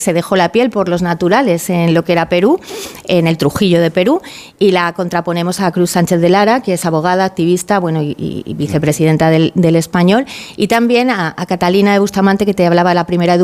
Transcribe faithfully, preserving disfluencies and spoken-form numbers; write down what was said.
se dejó la piel por los naturales en lo que era Perú, en el Trujillo de Perú, y la contraponemos a Cruz Sánchez de Lara, que es abogada, activista, bueno, y, y vicepresidenta del, del Español, y también a, a Catalina de Bustamante, que te hablaba la primera